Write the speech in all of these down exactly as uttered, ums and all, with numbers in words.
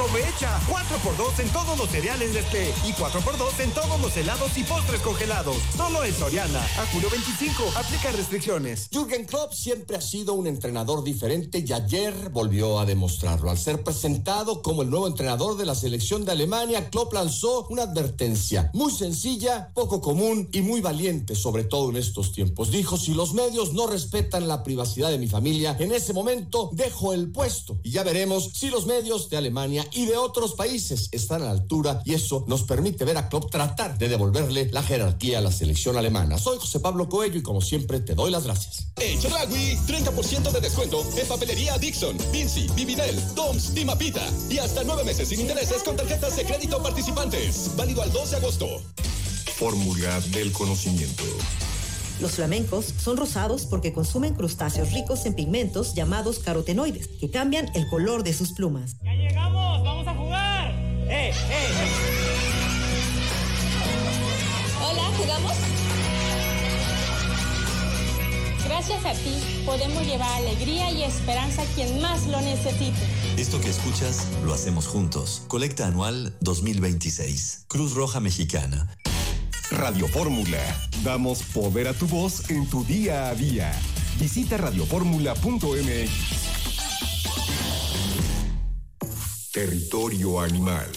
Aprovecha cuatro por dos en todos los cereales Nestlé y cuatro por dos en todos los helados y postres congelados. Solo en Soriana. A julio veinticinco. Aplica restricciones. Jürgen Klopp siempre ha sido un entrenador diferente y ayer volvió a demostrarlo. Al ser presentado como el nuevo entrenador de la selección de Alemania, Klopp lanzó una advertencia muy sencilla, poco común y muy valiente, sobre todo en estos tiempos. Dijo: si los medios no respetan la privacidad de mi familia, en ese momento dejo el puesto y ya veremos si los medios de Alemania y de otros países están a la altura, y eso nos permite ver a Klopp tratar de devolverle la jerarquía a la selección alemana. Soy José Pablo Coello y como siempre te doy las gracias. En Chedraui, treinta por ciento de descuento en papelería Dixon, Vinci, Vividel, Toms y Mapita, y hasta nueve meses sin intereses con tarjetas de crédito participantes. Válido al dos de agosto. Fórmula del conocimiento. Los flamencos son rosados porque consumen crustáceos ricos en pigmentos llamados carotenoides, que cambian el color de sus plumas. ¡Ya llegamos! ¡Vamos a jugar! ¡Eh, eh! Hola, ¿jugamos? Gracias a ti, podemos llevar alegría y esperanza a quien más lo necesite. Esto que escuchas, lo hacemos juntos. Colecta Anual dos mil veintiséis. Cruz Roja Mexicana. Radio Fórmula. Damos poder a tu voz en tu día a día. Visita radio fórmula punto m x. Territorio animal.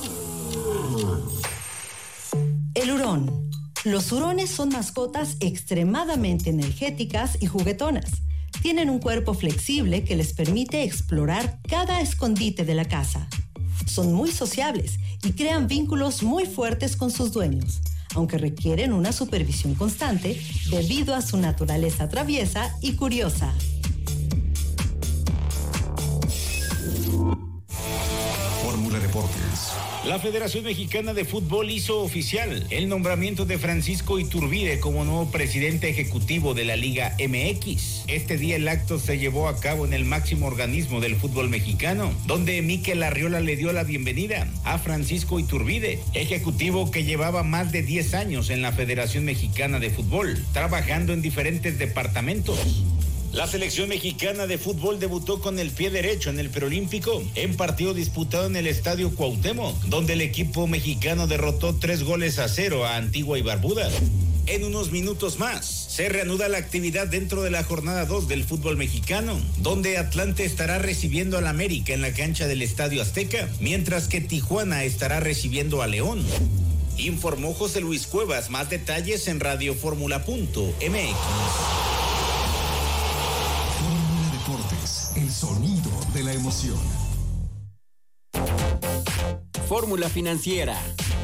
El hurón. Los hurones son mascotas extremadamente energéticas y juguetonas. Tienen un cuerpo flexible que les permite explorar cada escondite de la casa. Son muy sociables y crean vínculos muy fuertes con sus dueños, aunque requieren una supervisión constante debido a su naturaleza traviesa y curiosa. Fórmula Deportes. La Federación Mexicana de Fútbol hizo oficial el nombramiento de Francisco Iturbide como nuevo presidente ejecutivo de la Liga M X. Este día el acto se llevó a cabo en el máximo organismo del fútbol mexicano, donde Mikel Arriola le dio la bienvenida a Francisco Iturbide, ejecutivo que llevaba más de diez años en la Federación Mexicana de Fútbol, trabajando en diferentes departamentos. La selección mexicana de fútbol debutó con el pie derecho en el preolímpico en partido disputado en el Estadio Cuauhtémoc, donde el equipo mexicano derrotó tres goles a cero a Antigua y Barbuda. En unos minutos más se reanuda la actividad dentro de la jornada dos del fútbol mexicano, donde Atlante estará recibiendo al América en la cancha del Estadio Azteca, mientras que Tijuana estará recibiendo a León. Informó José Luis Cuevas. Más detalles en radio fórmula punto m x. El sonido de la emoción. Fórmula Financiera.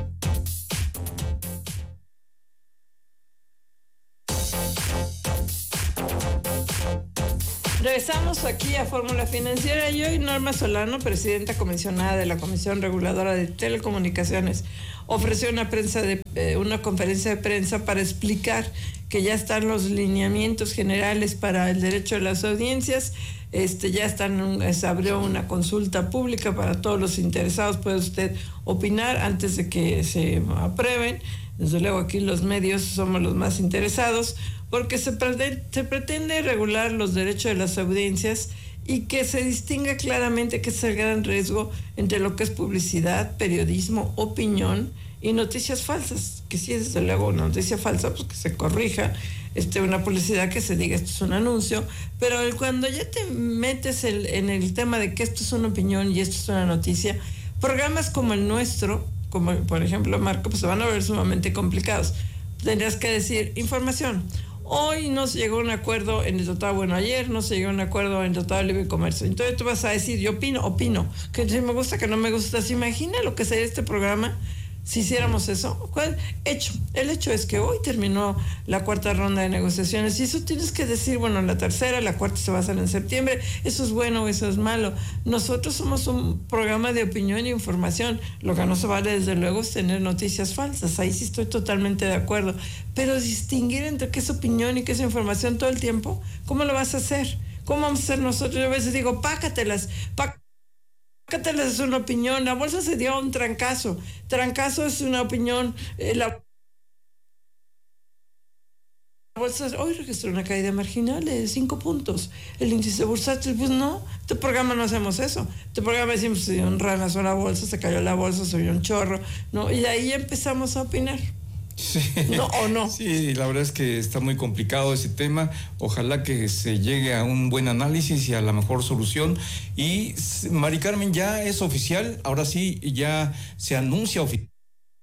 Regresamos aquí a Fórmula Financiera y hoy Norma Solano, presidenta comisionada de la Comisión Reguladora de Telecomunicaciones, ofreció una prensa de eh, una conferencia de prensa para explicar que ya están los lineamientos generales para el derecho de las audiencias. Este ya están, se abrió una consulta pública para todos los interesados. Puede usted opinar antes de que se aprueben. Desde luego aquí los medios somos los más interesados porque se pretende, se pretende regular los derechos de las audiencias y que se distinga claramente que es el gran riesgo entre lo que es publicidad, periodismo, opinión y noticias falsas. Que si es desde luego una noticia falsa, pues que se corrija, este, una publicidad que se diga esto es un anuncio, pero el, cuando ya te metes el, en el tema de que esto es una opinión y esto es una noticia, programas como el nuestro, como por ejemplo Marco, pues se van a ver sumamente complicados. Tendrías que decir información. Hoy no se llegó a un acuerdo en el Tratado, bueno, ayer no se llegó a un acuerdo en el Tratado de Libre Comercio. Entonces tú vas a decir, yo opino, opino, que si me gusta, que no me gusta. ¿Se imagina lo que sería este programa si hiciéramos eso? ¿Cuál? Hecho. El hecho es que hoy terminó la cuarta ronda de negociaciones y eso tienes que decir, bueno, la tercera, la cuarta se va a hacer en septiembre. Eso es bueno, eso es malo. Nosotros somos un programa de opinión e información. Lo que no se vale, desde luego, es tener noticias falsas. Ahí sí estoy totalmente de acuerdo. Pero distinguir entre qué es opinión y qué es información todo el tiempo, ¿cómo lo vas a hacer? ¿Cómo vamos a hacer nosotros? Yo a veces digo, pácatelas, pácatelas. Es una opinión. La bolsa se dio un trancazo. Trancazo es una opinión. Eh, la bolsa hoy registró una caída marginal de cinco puntos. El índice bursátil, pues no. Este programa no hacemos eso. Este programa decimos, se dio un ranazo a la bolsa, se cayó la bolsa, se dio un chorro, ¿no? Y ahí empezamos a opinar. Sí. ¿No o no? Sí, la verdad es que está muy complicado ese tema. Ojalá que se llegue a un buen análisis y a la mejor solución. Y Mari Carmen, ya es oficial, ahora sí, ya se anuncia oficialmente.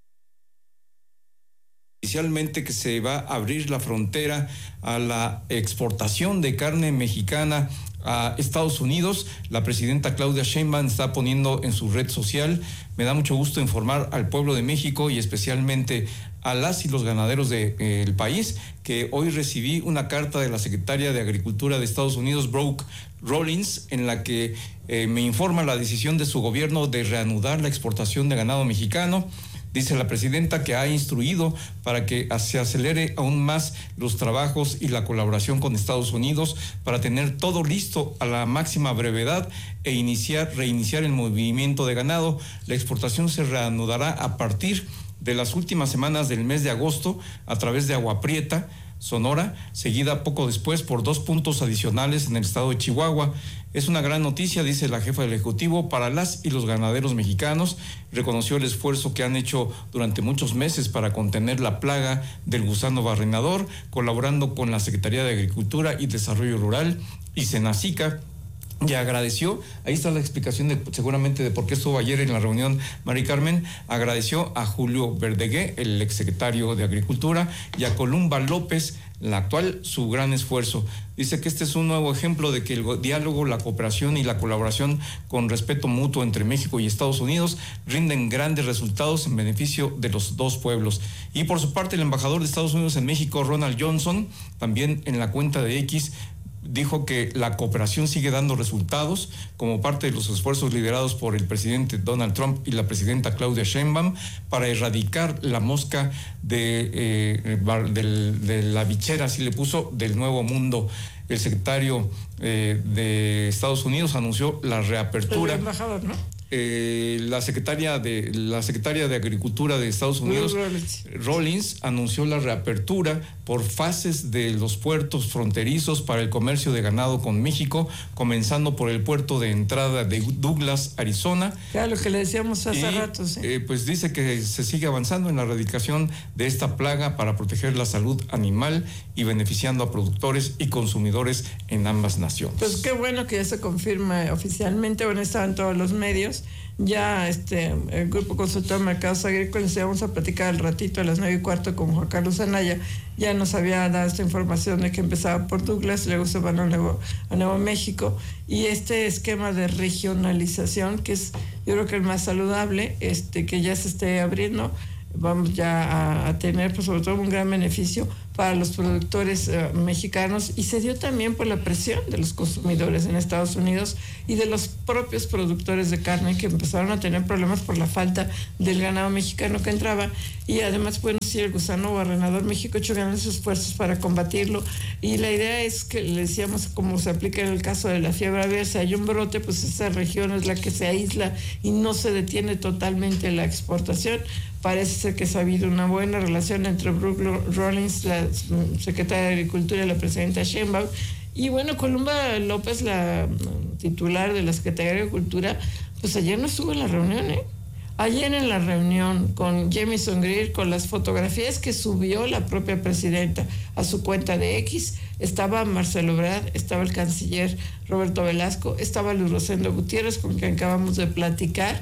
Oficialmente que se va a abrir la frontera a la exportación de carne mexicana a Estados Unidos. La presidenta Claudia Sheinbaum está poniendo en su red social: me da mucho gusto informar al pueblo de México y especialmente a las y los ganaderos del de, eh, país que hoy recibí una carta de la secretaria de Agricultura de Estados Unidos, Brooke Rollins, en la que eh, me informa la decisión de su gobierno de reanudar la exportación de ganado mexicano. Dice la presidenta que ha instruido para que se acelere aún más los trabajos y la colaboración con Estados Unidos para tener todo listo a la máxima brevedad e iniciar, reiniciar el movimiento de ganado. La exportación se reanudará a partir de las últimas semanas del mes de agosto a través de Agua Prieta, Sonora, seguida poco después por dos puntos adicionales en el estado de Chihuahua. Es una gran noticia, dice la jefa del Ejecutivo, para las y los ganaderos mexicanos. Reconoció el esfuerzo que han hecho durante muchos meses para contener la plaga del gusano barrenador, colaborando con la Secretaría de Agricultura y Desarrollo Rural y Senacica. Y agradeció, ahí está la explicación de, seguramente de por qué estuvo ayer en la reunión Mari Carmen, agradeció a Julio Verdegué, el exsecretario de Agricultura, y a Columba López, la actual, su gran esfuerzo. Dice que este es un nuevo ejemplo de que el diálogo, la cooperación y la colaboración con respeto mutuo entre México y Estados Unidos rinden grandes resultados en beneficio de los dos pueblos. Y por su parte, el embajador de Estados Unidos en México, Ronald Johnson, también en la cuenta de X, dijo que la cooperación sigue dando resultados como parte de los esfuerzos liderados por el presidente Donald Trump y la presidenta Claudia Sheinbaum para erradicar la mosca de, eh, de, de la bichera, así le puso, del Nuevo Mundo. El secretario eh, de Estados Unidos anunció la reapertura. El embajador, ¿no? Eh, la secretaria de la secretaria de Agricultura de Estados Unidos, Rollins. Rollins, anunció la reapertura por fases de los puertos fronterizos para el comercio de ganado con México, comenzando por el puerto de entrada de Douglas, Arizona. Claro, lo que le decíamos hace y, rato. Sí. Eh, pues dice que se sigue avanzando en la erradicación de esta plaga para proteger la salud animal y beneficiando a productores y consumidores en ambas naciones. Pues qué bueno que ya se confirma oficialmente, bueno, estaban todos los medios. Ya este el Grupo Consultor de Mercados Agrícolas, vamos a platicar al ratito a las nueve y cuarto con Juan Carlos Anaya, ya nos había dado esta información de que empezaba por Douglas, luego se van a Nuevo, a Nuevo México, y este esquema de regionalización, que es yo creo que el más saludable, este que ya se esté abriendo, vamos ya a, a tener pues sobre todo un gran beneficio para los productores uh, mexicanos, y se dio también por la presión de los consumidores en Estados Unidos y de los propios productores de carne que empezaron a tener problemas por la falta del ganado mexicano que entraba, y además bueno, sí, el gusano barrenador, México ha hecho grandes esfuerzos para combatirlo, y la idea es que le decíamos como se aplica en el caso de la fiebre aviar, si hay un brote, pues esa región es la que se aísla y no se detiene totalmente la exportación. Parece ser que ha habido una buena relación entre Brooke Rollins, la secretaria de Agricultura, y la presidenta Sheinbaum. Y bueno, Columba López, la titular de la Secretaría de Agricultura, pues ayer no estuvo en la reunión, ¿eh? Ayer en la reunión con Jamieson Greer, con las fotografías que subió la propia presidenta a su cuenta de X, estaba Marcelo Ebrard, estaba el canciller Roberto Velasco, estaba Luis Rosendo Gutiérrez, con quien acabamos de platicar,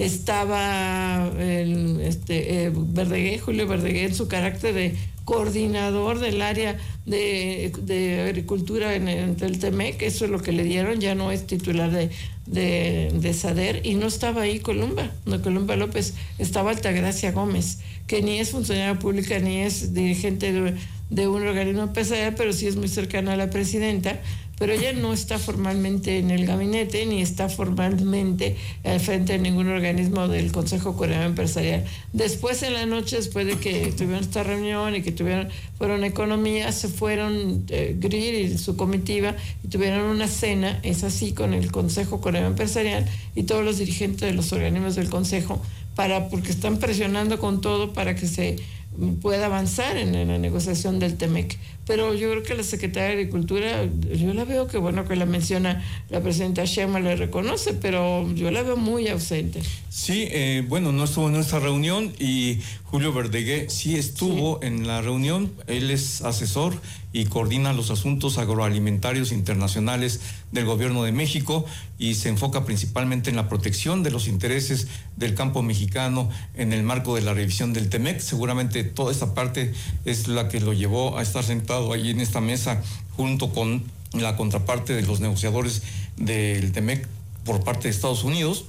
estaba el, este, eh, Verdegué, Julio Verdegué, en su carácter de coordinador del área de, de agricultura en, en el Temec, eso es lo que le dieron, ya no es titular de, de, de SADER, y no estaba ahí Columba, no Columba López, estaba Altagracia Gómez, que ni es funcionaria pública ni es dirigente de, de un organismo empresarial, pero sí es muy cercana a la presidenta, pero ella no está formalmente en el gabinete ni está formalmente al frente de ningún organismo del Consejo Coreano Empresarial. Después en la noche, después de que tuvieron esta reunión y que tuvieron fueron a economía, se fueron eh, Greer y su comitiva y tuvieron una cena, es así, con el Consejo Coreano Empresarial y todos los dirigentes de los organismos del Consejo, para porque están presionando con todo para que se pueda avanzar en, en la negociación del Temec. Pero yo creo que la Secretaría de Agricultura, yo la veo, que bueno que la menciona la presidenta Sheinbaum, le reconoce, pero yo la veo muy ausente. Sí, eh, bueno, no estuvo en nuestra reunión y Julio Verdegué sí estuvo sí. en la reunión. Él es asesor y coordina los asuntos agroalimentarios internacionales del Gobierno de México y se enfoca principalmente en la protección de los intereses del campo mexicano en el marco de la revisión del Temec. Seguramente toda esta parte es la que lo llevó a estar sentado ahí en esta mesa junto con la contraparte de los negociadores del Temec por parte de Estados Unidos.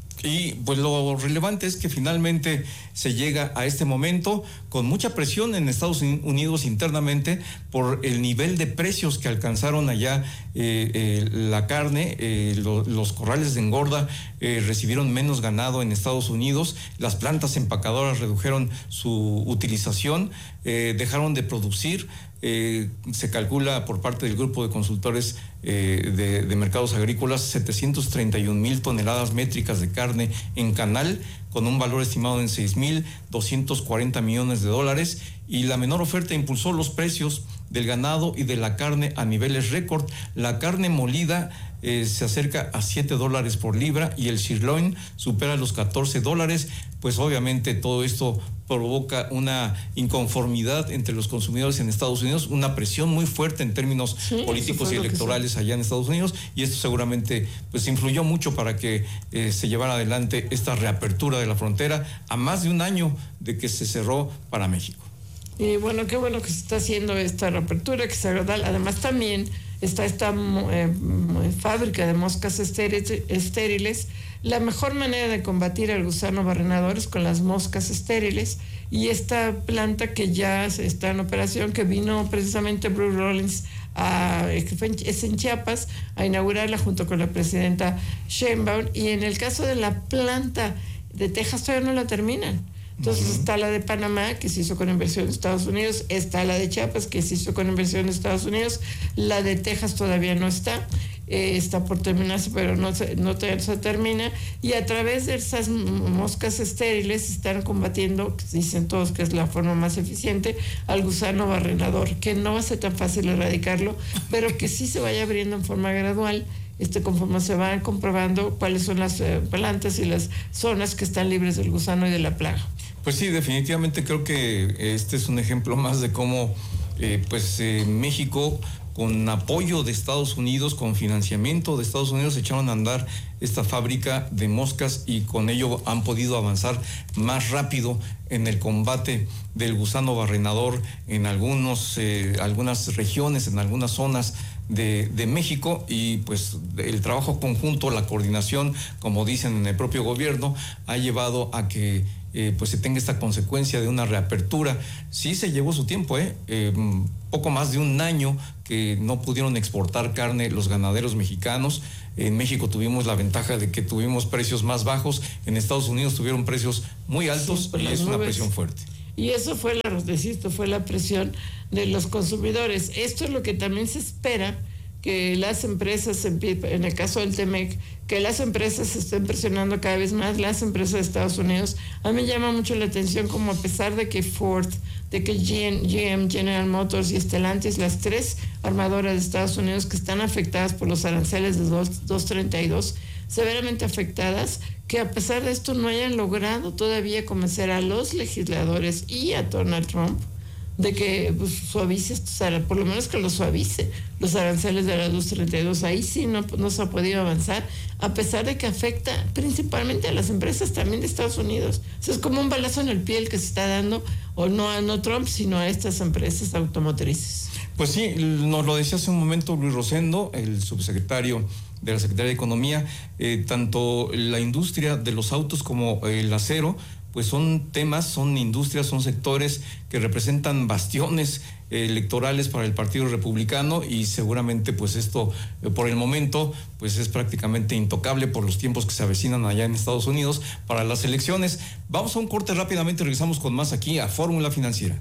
Y pues lo relevante es que finalmente se llega a este momento con mucha presión en Estados Unidos internamente por el nivel de precios que alcanzaron allá eh, eh, la carne, eh, lo, los corrales de engorda eh, recibieron menos ganado en Estados Unidos, las plantas empacadoras redujeron su utilización, eh, dejaron de producir. Eh, se calcula por parte del grupo de consultores eh, de, de mercados agrícolas setecientos treinta y un mil toneladas métricas de carne en canal, con un valor estimado en seis mil doscientos cuarenta millones de dólares, y la menor oferta impulsó los precios del ganado y de la carne a niveles récord. La carne molida eh, se acerca a siete dólares por libra y el sirloin supera los catorce dólares. Pues obviamente todo esto provoca una inconformidad entre los consumidores en Estados Unidos, una presión muy fuerte en términos sí, políticos y electorales allá en Estados Unidos, y esto seguramente pues influyó mucho para que eh, se llevara adelante esta reapertura de la frontera a más de un año de que se cerró para México. Y bueno, qué bueno que se está haciendo esta reapertura, que se agradable. Además también está esta eh, fábrica de moscas estériles, estériles. La mejor manera de combatir al gusano barrenador es con las moscas estériles, y esta planta que ya está en operación, que vino precisamente Bruce Rollins a, es en Chiapas, a inaugurarla junto con la presidenta Sheinbaum, y en el caso de la planta de Texas todavía no la terminan. Entonces uh-huh. está la de Panamá, que se hizo con inversión de Estados Unidos, está la de Chiapas, que se hizo con inversión de Estados Unidos, la de Texas todavía no está, eh, está por terminarse, pero no se, no se termina, y a través de esas moscas estériles están combatiendo, dicen todos que es la forma más eficiente, al gusano barrenador, que no va a ser tan fácil erradicarlo, pero que sí se vaya abriendo en forma gradual, este, conforme se van comprobando cuáles son las eh, plantas y las zonas que están libres del gusano y de la plaga. Pues sí, definitivamente creo que este es un ejemplo más de cómo eh, pues eh, México, con apoyo de Estados Unidos, con financiamiento de Estados Unidos, echaron a andar esta fábrica de moscas, y con ello han podido avanzar más rápido en el combate del gusano barrenador en algunos, eh, algunas regiones, en algunas zonas de, de México, y pues el trabajo conjunto, la coordinación, como dicen en el propio gobierno, ha llevado a que Eh, pues se tenga esta consecuencia de una reapertura. Sí se llevó su tiempo, ¿eh? eh poco más de un año que no pudieron exportar carne los ganaderos mexicanos. En México tuvimos la ventaja de que tuvimos precios más bajos, en Estados Unidos tuvieron precios muy altos, sí, y es una presión fuerte. Y eso fue la, esto fue la presión de los consumidores. Esto es lo que también se espera, que las empresas, en el caso del Temec, que las empresas se estén presionando cada vez más, las empresas de Estados Unidos. A mí me llama mucho la atención como, a pesar de que Ford, de que G M, General Motors y Stellantis, las tres armadoras de Estados Unidos que están afectadas por los aranceles de doscientos treinta y dos, severamente afectadas, que a pesar de esto no hayan logrado todavía convencer a los legisladores y a Donald Trump de que pues, suavice, por lo menos que lo suavice, los aranceles de la doscientos treinta y dos. Ahí sí no, no se ha podido avanzar, a pesar de que afecta principalmente a las empresas también de Estados Unidos. O sea, es como un balazo en el pie el que se está dando, o no a no Trump, sino a estas empresas automotrices. Pues sí, nos lo decía hace un momento Luis Rosendo, el subsecretario de la Secretaría de Economía. Eh, tanto la industria de los autos como el acero, pues son temas, son industrias, son sectores que representan bastiones eh, electorales para el Partido Republicano, y seguramente pues esto eh, por el momento pues es prácticamente intocable por los tiempos que se avecinan allá en Estados Unidos para las elecciones. Vamos a un corte rápidamente, regresamos con más aquí a Fórmula Financiera.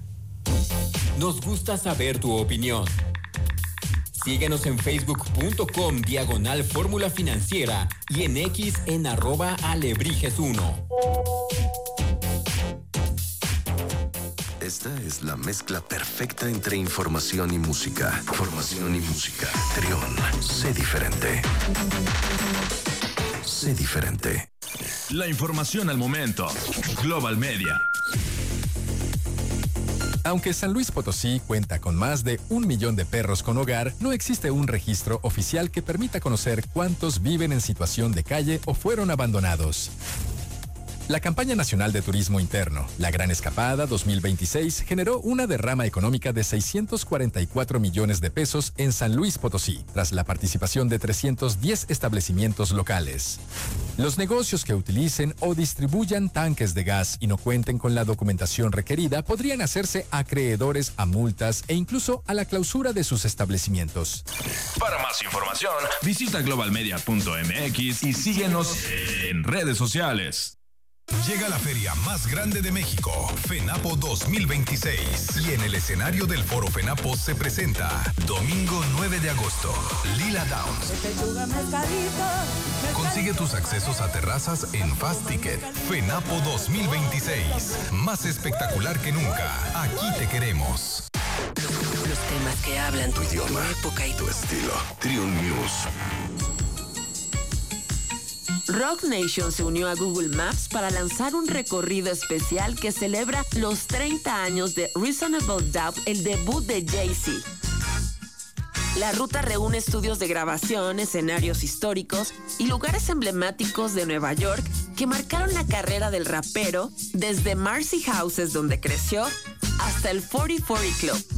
Nos gusta saber tu opinión. Síguenos en facebook.com diagonal Fórmula Financiera y en X en arroba Alebrijes uno. Esta es la mezcla perfecta entre información y música. Información y música. Trión, sé diferente. Sé diferente. La información al momento. Global Media. Aunque San Luis Potosí cuenta con más de un millón de perros con hogar, no existe un registro oficial que permita conocer cuántos viven en situación de calle o fueron abandonados. La campaña nacional de turismo interno, La Gran Escapada dos mil veintiséis, generó una derrama económica de seiscientos cuarenta y cuatro millones de pesos en San Luis Potosí, tras la participación de trescientos diez establecimientos locales. Los negocios que utilicen o distribuyan tanques de gas y no cuenten con la documentación requerida podrían hacerse acreedores a multas e incluso a la clausura de sus establecimientos. Para más información, visita global media punto m x y síguenos en redes sociales. Llega la feria más grande de México, FENAPO dos mil veintiséis. Y en el escenario del Foro FENAPO se presenta domingo nueve de agosto, Lila Downs. Consigue tus accesos a terrazas en Fast Ticket. FENAPO dos mil veintiséis. Más espectacular que nunca. Aquí te queremos. Los temas que hablan tu idioma, tu época y tu estilo. Trión News. Rock Nation se unió a Google Maps para lanzar un recorrido especial que celebra los treinta años de Reasonable Doubt, el debut de Jay-Z. La ruta reúne estudios de grabación, escenarios históricos y lugares emblemáticos de Nueva York que marcaron la carrera del rapero, desde Marcy Houses, donde creció, hasta el cuarenta cuarenta Club,